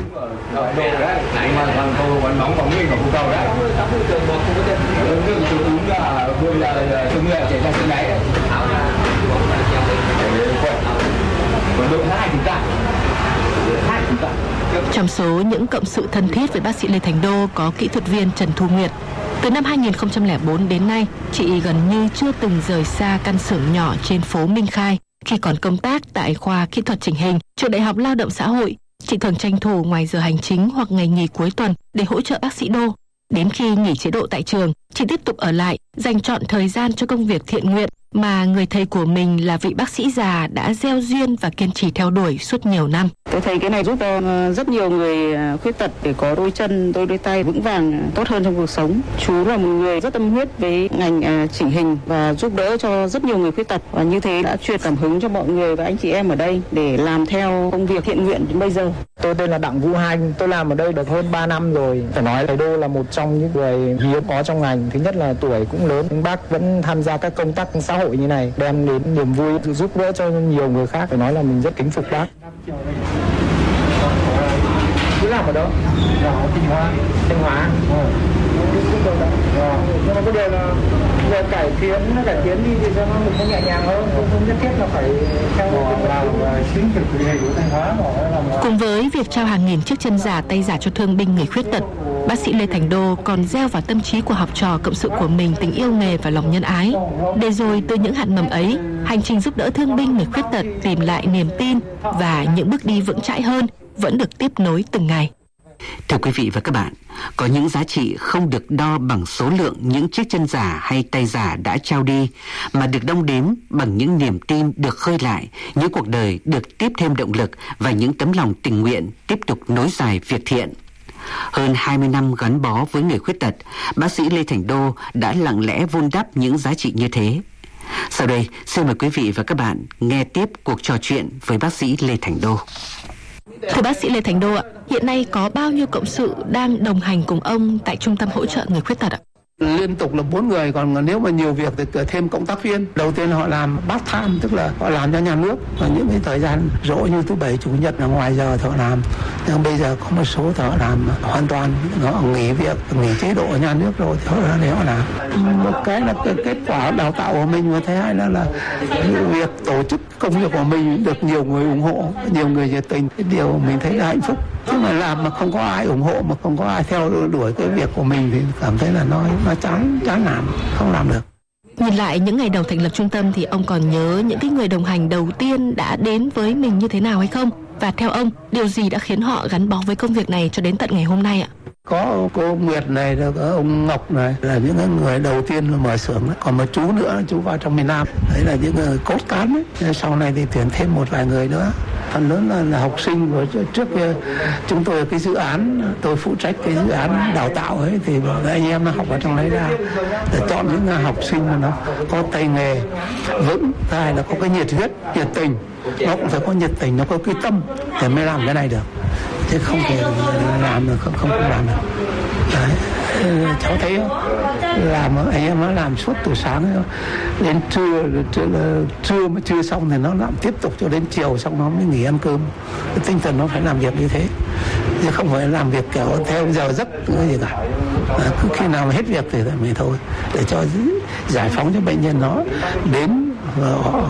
Trong số những cộng sự thân thiết với bác sĩ Lê Thành Đô có kỹ thuật viên Trần Thu Nguyệt. Từ năm hai nghìn không trăm lẻ bốn đến nay, chị gần như chưa từng rời xa căn xưởng nhỏ trên phố Minh Khai. Khi còn công tác tại khoa kỹ thuật chỉnh hình, trường Đại học Lao động Xã hội, chị thường tranh thủ ngoài giờ hành chính hoặc ngày nghỉ cuối tuần để hỗ trợ bác sĩ Đô. Đến khi nghỉ chế độ tại trường, chị tiếp tục ở lại, dành trọn thời gian cho công việc thiện nguyện mà người thầy của mình là vị bác sĩ già đã gieo duyên và kiên trì theo đuổi suốt nhiều năm. Tôi thấy cái này giúp cho rất nhiều người khuyết tật để có đôi chân, đôi đôi tay vững vàng, tốt hơn trong cuộc sống. Chú là một người rất tâm huyết với ngành chỉnh hình và giúp đỡ cho rất nhiều người khuyết tật, và như thế đã truyền cảm hứng cho mọi người và anh chị em ở đây để làm theo công việc thiện nguyện đến bây giờ. Tôi tên là Đặng Vũ Hanh, tôi làm ở đây được hơn ba năm rồi. Phải nói thầy Đô là một trong những người hiếm có trong ngành. Thứ nhất là tuổi cũng lớn, nhưng bác vẫn tham gia các công tác xã hội như này, đem đến niềm vui, giúp đỡ cho nhiều người khác. Phải nói là mình rất kính phục bác. Cứ làm ở đâu? Ở Thanh Hóa. Thanh Hóa. Nhưng mà cái điều là giờ cải tiến, nó cải tiến đi thì cho nó mình có nhẹ nhàng hơn, không nhất thiết là phải theo làm chính thực của thầy của Thanh Hóa. Cùng với việc trao hàng nghìn chiếc chân giả, tay giả cho thương binh người khuyết tật, bác sĩ Lê Thành Đô còn gieo vào tâm trí của học trò cộng sự của mình tình yêu nghề và lòng nhân ái. Để rồi từ những hạt mầm ấy, hành trình giúp đỡ thương binh người khuyết tật tìm lại niềm tin và những bước đi vững chãi hơn vẫn được tiếp nối từng ngày. Thưa quý vị và các bạn, có những giá trị không được đo bằng số lượng những chiếc chân giả hay tay giả đã trao đi, mà được đong đếm bằng những niềm tin được khơi lại, những cuộc đời được tiếp thêm động lực và những tấm lòng tình nguyện tiếp tục nối dài việc thiện. Hơn hai mươi năm gắn bó với người khuyết tật, bác sĩ Lê Thành Đô đã lặng lẽ vun đắp những giá trị như thế. Sau đây, xin mời quý vị và các bạn nghe tiếp cuộc trò chuyện với bác sĩ Lê Thành Đô. Thưa bác sĩ Lê Thành Đô ạ, hiện nay có bao nhiêu cộng sự đang đồng hành cùng ông tại trung tâm hỗ trợ người khuyết tật ạ? Liên tục là bốn người, còn nếu mà nhiều việc thì thêm cộng tác viên. Đầu tiên họ làm part time, tức là họ làm cho nhà nước, và những cái thời gian rỗi như thứ bảy chủ nhật là ngoài giờ họ làm. Nhưng bây giờ có một số họ làm hoàn toàn, họ nghỉ việc, nghỉ chế độ nhà nước rồi thì họ ra để họ làm. Một cái là cái kết quả đào tạo của mình, và thứ hai là là việc tổ chức công việc của mình được nhiều người ủng hộ, nhiều người nhiệt tình. Cái điều mình thấy là hạnh phúc. Chứ mà làm mà không có ai ủng hộ, mà không có ai theo đuổi cái việc của mình thì cảm thấy là nó nó chán chán nản, không làm được. Nhìn lại những ngày đầu thành lập trung tâm thì ông còn nhớ những cái người đồng hành đầu tiên đã đến với mình như thế nào hay không? Và theo ông, điều gì đã khiến họ gắn bó với công việc này cho đến tận ngày hôm nay ạ? Có cô Nguyệt này, có ông Ngọc này là những người đầu tiên mở xưởng đấy. Còn một chú nữa, chú vào trong miền Nam, đấy là những người cốt cán đấy. Sau này thì tuyển thêm một vài người nữa. Phần lớn là, là học sinh của trước kia chúng tôi cái dự án, tôi phụ trách cái dự án đào tạo ấy, thì anh em nó học ở trong đấy ra để chọn những học sinh mà nó có tay nghề vững, hai là có cái nhiệt huyết, nhiệt tình, nó cũng phải có nhiệt tình, nó có cái tâm để mới làm cái này được, chứ không thể làm được, không không, không làm được. Đấy. Cháu thấy làm anh em nó làm suốt từ sáng đến trưa, trưa, trưa mà chưa xong thì nó làm tiếp tục cho đến chiều, xong nó mới nghỉ ăn cơm. Cái tinh thần nó phải làm việc như thế, chứ không phải làm việc kiểu theo giờ giấc gì cả. À, cứ khi nào mà hết việc thì mình thôi, để cho giải phóng cho bệnh nhân nó đến và họ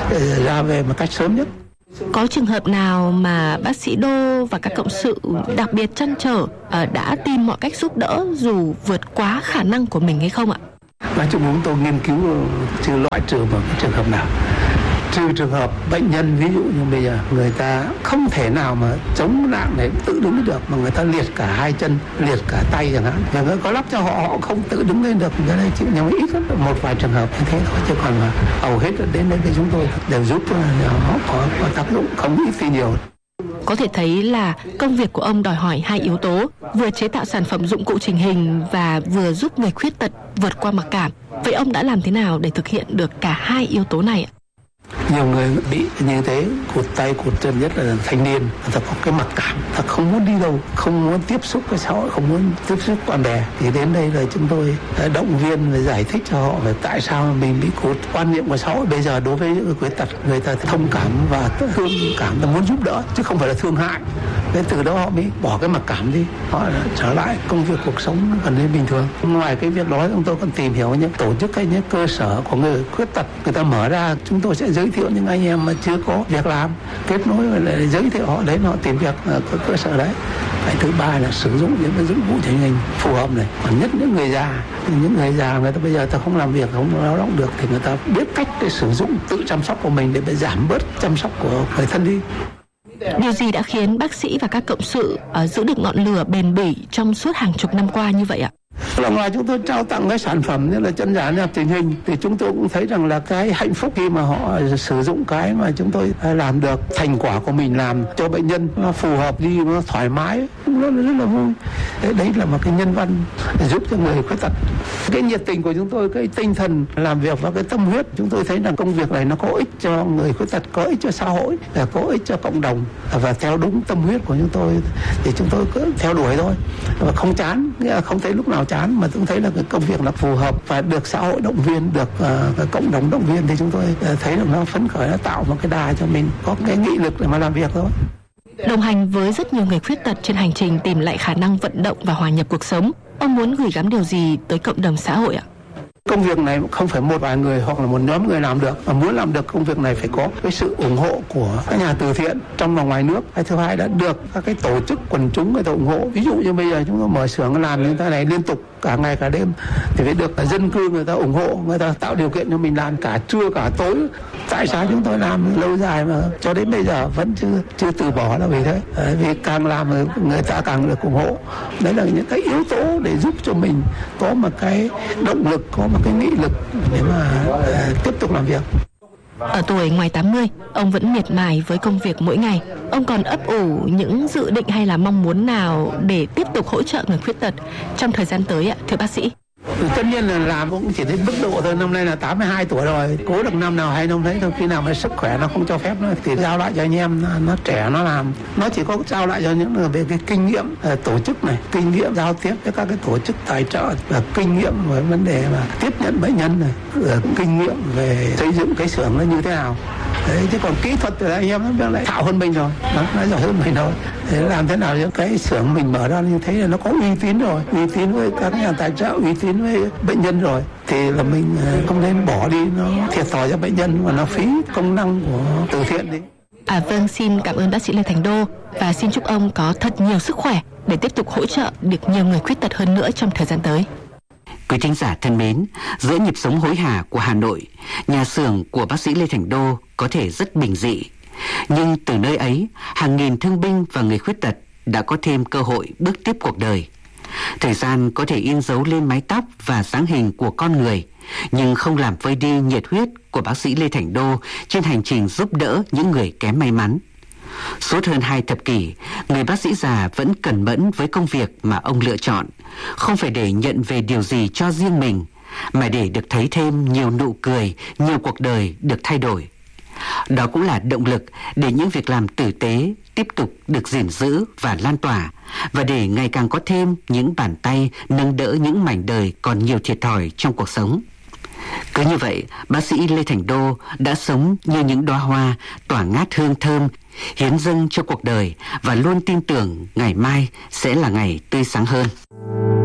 ra về một cách sớm nhất. Có trường hợp nào mà bác sĩ Đô và các cộng sự đặc biệt trăn trở đã tìm mọi cách giúp đỡ dù vượt quá khả năng của mình hay không ạ? Nói chung chúng tôi nghiên cứu chưa loại trừ một cái trường hợp nào. Trừ trường hợp bệnh nhân ví dụ như bây giờ người ta không thể nào mà chống nặng để tự đứng được, mà người ta liệt cả hai chân, liệt cả tay chẳng hạn, và người có lắp cho họ, họ không tự đứng lên được, cái này chịu, nhưng mà ít lắm, một vài trường hợp như thế thôi, chứ còn mà hầu hết đến đây với chúng tôi đều giúp họ có, có tác dụng không ít thì nhiều. Có thể thấy là công việc của ông đòi hỏi hai yếu tố, vừa chế tạo sản phẩm dụng cụ chỉnh hình và vừa giúp người khuyết tật vượt qua mặc cảm. Vậy ông đã làm thế nào để thực hiện được cả hai yếu tố này ạ? Nhiều người bị như thế, cụt tay, cụt chân, nhất là thanh niên, người ta có cái mặc cảm, ta không muốn đi đâu, không muốn tiếp xúc với xã hội, không muốn tiếp xúc bạn bè. Thì đến đây là chúng tôi động viên và giải thích cho họ về tại sao mình bị cụt. Quan niệm của xã hội bây giờ đối với những người khuyết tật, người ta thông cảm và thương cảm, ta muốn giúp đỡ, chứ không phải là thương hại. Thế từ đó họ mới bỏ cái mặc cảm đi, họ trở lại công việc cuộc sống gần như bình thường. Ngoài cái việc đó, chúng tôi còn tìm hiểu những tổ chức hay những cơ sở của người khuyết tật, người ta mở ra, chúng tôi sẽ giới thiệu những anh em mà chưa có việc làm, kết nối và giới thiệu họ đến họ tìm việc ở cái cơ sở đấy. Cái thứ ba là sử dụng những cái dụng cụ chỉnh hình phù hợp này. Còn nhất những người già, những người già người ta bây giờ ta không làm việc, không lao động được, thì người ta biết cách để sử dụng tự chăm sóc của mình để giảm bớt chăm sóc của người thân đi. Điều gì đã khiến bác sĩ và các cộng sự uh, giữ được ngọn lửa bền bỉ trong suốt hàng chục năm qua như vậy ạ? Là ngoài chúng tôi trao tặng cái sản phẩm như là chân giả nhập chỉnh hình, thì chúng tôi cũng thấy rằng là cái hạnh phúc khi mà họ sử dụng cái mà chúng tôi làm được, thành quả của mình làm cho bệnh nhân nó phù hợp đi, nó thoải mái, nó rất là vui. Đấy, đấy là một cái nhân văn để giúp cho người khuyết tật. Cái nhiệt tình của chúng tôi, cái tinh thần làm việc và cái tâm huyết, chúng tôi thấy rằng công việc này nó có ích cho người khuyết tật, có ích cho xã hội, có ích cho cộng đồng, và theo đúng tâm huyết của chúng tôi thì chúng tôi cứ theo đuổi thôi, và không chán, không thấy lúc nào chán, mà cũng thấy là cái công việc nó phù hợp và được xã hội động viên, được uh, cộng đồng động viên, thì chúng tôi uh, thấy là nó phấn khởi, nó tạo một cái đà cho mình có cái nghị lực để mà làm việc thôi. Đồng hành với rất nhiều người khuyết tật trên hành trình tìm lại khả năng vận động và hòa nhập cuộc sống, ông muốn gửi gắm điều gì tới cộng đồng xã hội ạ? Công việc này không phải một vài người hoặc là một nhóm người làm được, mà muốn làm được công việc này phải có cái sự ủng hộ của các nhà từ thiện trong và ngoài nước. Cái thứ hai đã được các cái tổ chức quần chúng người ta ủng hộ. Ví dụ như bây giờ chúng tôi mở xưởng làm như thế này liên tục cả ngày cả đêm, thì phải được dân cư người ta ủng hộ, người ta tạo điều kiện cho mình làm cả trưa cả tối. Tại sao chúng tôi làm lâu dài mà cho đến bây giờ vẫn chưa chưa từ bỏ là vì thế. Đấy, vì càng làm người ta càng được ủng hộ. Đấy là những cái yếu tố để giúp cho mình có một cái động lực, có một cái nghị lực để mà uh, tiếp tục làm việc. Ở tuổi ngoài tám mươi, ông vẫn miệt mài với công việc mỗi ngày. Ông còn ấp ủ những dự định hay là mong muốn nào để tiếp tục hỗ trợ người khuyết tật trong thời gian tới ạ, thưa bác sĩ? Tất nhiên là làm cũng chỉ đến mức độ thôi. Năm nay là tám mươi hai tuổi rồi, cố được năm nào hay năm thấy thôi. Khi nào mà sức khỏe nó không cho phép nữa thì giao lại cho anh em, nó, nó trẻ nó làm. Nó chỉ có giao lại cho những người về cái kinh nghiệm uh, tổ chức này, kinh nghiệm giao tiếp với các cái tổ chức tài trợ, và kinh nghiệm về vấn đề mà tiếp nhận bệnh nhân này, uh, kinh nghiệm về xây dựng cái xưởng nó như thế nào. Đấy, chứ còn kỹ thuật thì anh em nó lại thạo hơn mình rồi, nó nói giỏi hơn mình rồi. Để làm thế nào những cái xưởng mình mở ra như thế là nó có uy tín rồi, uy tín với các nhà tài trợ, uy tín với bệnh nhân rồi, thì là mình không nên bỏ đi, nó thiệt thòi cho bệnh nhân mà nó phí công năng của từ thiện đi. À vâng, xin cảm ơn bác sĩ Lê Thành Đô và xin chúc ông có thật nhiều sức khỏe để tiếp tục hỗ trợ được nhiều người khuyết tật hơn nữa trong thời gian tới. Quý thính giả thân mến, giữa nhịp sống hối hả của Hà Nội, nhà xưởng của bác sĩ Lê Thành Đô có thể rất bình dị. Nhưng từ nơi ấy, hàng nghìn thương binh và người khuyết tật đã có thêm cơ hội bước tiếp cuộc đời. Thời gian có thể in dấu lên mái tóc và dáng hình của con người, nhưng không làm vơi đi nhiệt huyết của bác sĩ Lê Thành Đô trên hành trình giúp đỡ những người kém may mắn. Suốt hơn hai thập kỷ, người bác sĩ già vẫn cẩn mẫn với công việc mà ông lựa chọn, không phải để nhận về điều gì cho riêng mình, mà để được thấy thêm nhiều nụ cười, nhiều cuộc đời được thay đổi. Đó cũng là động lực để những việc làm tử tế tiếp tục được gìn giữ và lan tỏa, và để ngày càng có thêm những bàn tay nâng đỡ những mảnh đời còn nhiều thiệt thòi trong cuộc sống. Cứ như vậy, bác sĩ Lê Thành Đô đã sống như những đóa hoa tỏa ngát hương thơm, hiến dâng cho cuộc đời và luôn tin tưởng ngày mai sẽ là ngày tươi sáng hơn.